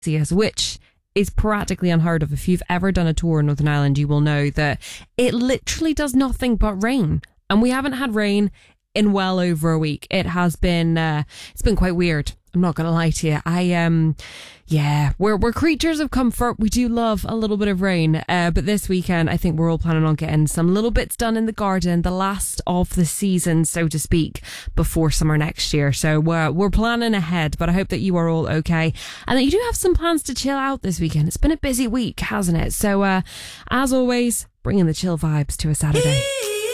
Celsius, which is practically unheard of. If you've ever done a tour in Northern Ireland, you will know that it literally does nothing but rain. And we haven't had rain in well over a week. It has been, it's been quite weird. I'm not going to lie to you. We're creatures of comfort. We do love a little bit of rain. But this weekend, I think we're all planning on getting some little bits done in the garden, the last of the season, so to speak, before summer next year. So we're planning ahead, but I hope that you are all okay and that you do have some plans to chill out this weekend. It's been a busy week, hasn't it? So, as always, bringing the chill vibes to a Saturday.